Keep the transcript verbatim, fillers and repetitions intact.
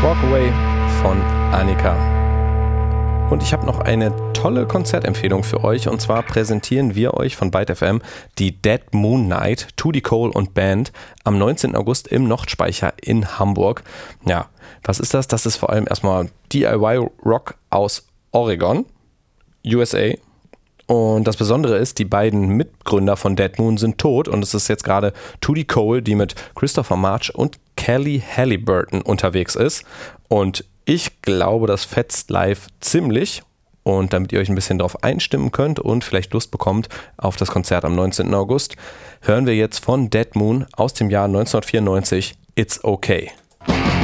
Walk Away von Annika. Und ich habe noch eine tolle Konzertempfehlung für euch, und zwar präsentieren wir euch von Byte F M die Dead Moon Night, Tudy Cole und Band am neunzehnten August im Nordspeicher in Hamburg. Ja, was ist das? Das ist vor allem erstmal D I Y-Rock aus Oregon, U S A. Und das Besondere ist, die beiden Mitgründer von Dead Moon sind tot und es ist jetzt gerade Tudy Cole, die mit Christopher March und Kelly Halliburton unterwegs ist. Und ich glaube, das fetzt live ziemlich. Und damit ihr euch ein bisschen drauf einstimmen könnt und vielleicht Lust bekommt auf das Konzert am neunzehnten August, hören wir jetzt von Dead Moon aus dem Jahr neunzehnhundertvierundneunzig It's Okay.